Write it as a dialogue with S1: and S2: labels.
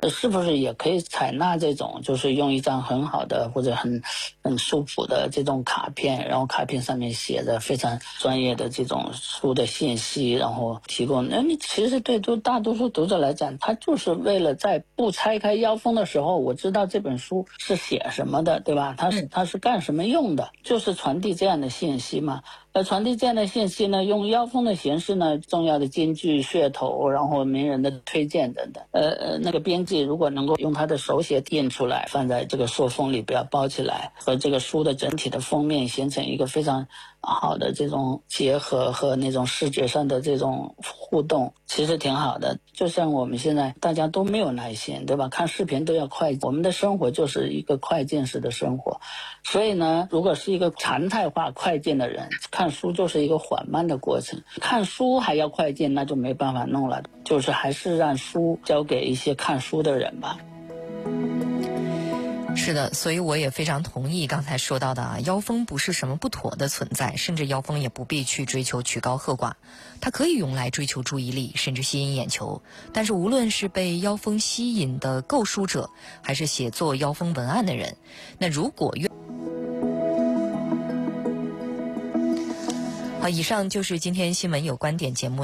S1: 是不是也可以采纳这种，就是用一张很好的或者很舒服的这种卡片，然后卡片上面写着非常专业的这种书的信息，然后提供。那你其实对大多数读者来讲，他就是为了在不拆开腰封的时候，我知道这本书是写什么的，对吧？它是干什么用的，就是传递这样的信息嘛。传递这样的信息呢，用腰封的形式呢，重要的金句、噱头，然后名人的推荐等等。那个编辑如果能够用他的手写印出来，放在这个塑封里，不要包起来，和这个书的整体的封面形成一个非常好的这种结合和那种视觉上的这种互动，其实挺好的。就像我们现在大家都没有耐心，对吧？看视频都要快，我们的生活就是一个快进式的生活，所以呢，如果是一个常态化快进的人，看书就是一个缓慢的过程。看书还要快进，那就没办法弄了，就是还是让书交给一些看书的人吧。
S2: 是的，所以我也非常同意刚才说到的啊，腰封不是什么不妥的存在，甚至腰封也不必去追求曲高和寡，它可以用来追求注意力，甚至吸引眼球。但是无论是被腰封吸引的购书者，还是写作腰封文案的人，那如果好，以上就是今天新闻有观点节目